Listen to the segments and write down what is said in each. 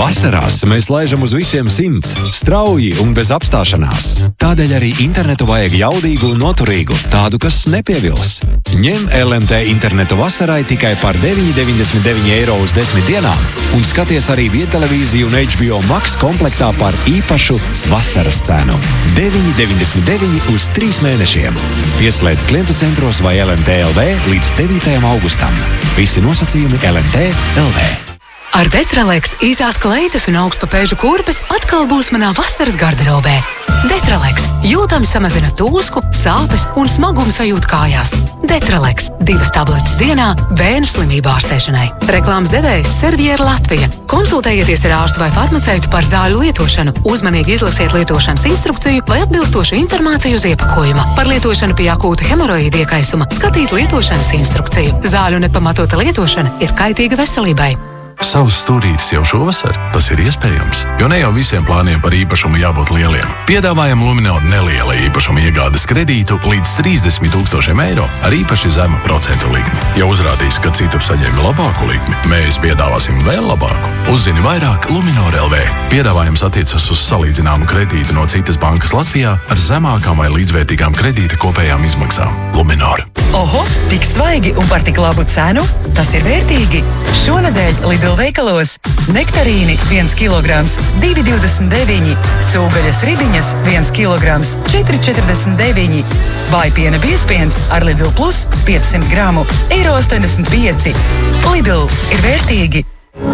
Vasarās mēs laižam uz visiem 100, strauji un bez apstāšanās. Tādēļ arī internetu vajag jaudīgu un noturīgu, tādu, kas nepievils. Ņem LMT internetu vasarai tikai par 9,99 eiro uz 10 dienām un skaties arī viedtelevīziju un HBO Max komplektā par īpašu vasaras cenu. 9,99 uz 3 mēnešiem. Pieslēdz klientu centros vai LMT LV līdz 9. augustam. Visi nosacījumi LMT LV. Ar Detralex īsās kleitas un augstpapēžu kurpes atkal būs manā vasaras garderobē. Detralex jūtami samazina tūsku, sāpes un smagumu sajūtu kājās. Detralex 2 tabletes dienā bērnu slimību ārstēšanai. Reklāmas devējs Serviera Latvija. Konsultējieties ar ārstu vai farmaceitu par zāļu lietošanu. Uzmanīgi izlasiet lietošanas instrukciju vai atbilstošu informāciju uz iepakojuma. Par lietošanu pie akūta hemoroīda iekaisuma skatīt lietošanas instrukciju. Zāļu nepamatota lietošana ir kaitīga veselībai. Savs stūrītis jau šovasar? Tas ir iespējams, jo ne jau visiem plāniem par īpašumu jābūt lieliem. Piedāvājam Luminor neliela īpašuma iegādes kredītu līdz 30 000 eiro ar īpaši zemu procentu likmi. Ja uzrādīs, ka citur saņēma labāku likmi, mēs piedāvāsim vēl labāku. Uzzini vairāk Luminor LV. Piedāvājums attiecas uz salīdzināmu kredītu no citas bankas Latvijā ar zemākām vai līdzvērtīgām kredīta kopējām izmaksām. Luminor. Oho, tik svaigi un par tik labu cenu? Tas ir vērtīgi! Šonedēļ Lidl veikalos nektarīni 1 kilograms 2,29, cūgaļas ribiņas 1 kilograms 4,49, vai piena biezpiens ar Lidl Plus 500 gramu €85. Lidl ir vērtīgi!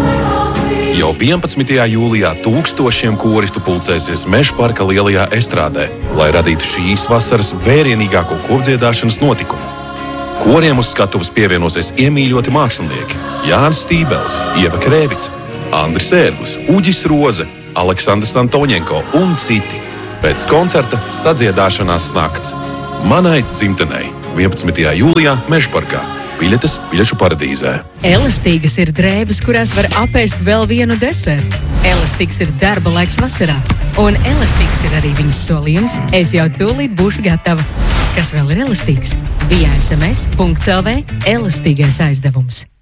Jau 11. jūlijā tūkstošiem koristu pulcēsies Mežparka lielajā estrādē, lai radītu šīs vasaras vērienīgāko kopdziedāšanas notikumu. Koriem uz skatuves pievienosies iemīļoti mākslinieki Jānis Stībels, Ieva Krēvica, Andris Ērglis, Uģis Roze, Aleksandrs Antoņenko un citi. Pēc koncerta sadziedāšanās nakts. Manai dzimtenei 11. jūlijā Mežparkā. Biļetes Biļešu paradīzē. Elastīgas ir drēbes, kurās var apēst vēl vienu desertu. Elastīgs ir darba laiks vasarā. Un elastīgs ir arī viņas solījums. Es jau tūlīt būšu gatava. Kas vēl ir elastīgs? Via sms.lv elastīgais aizdevums.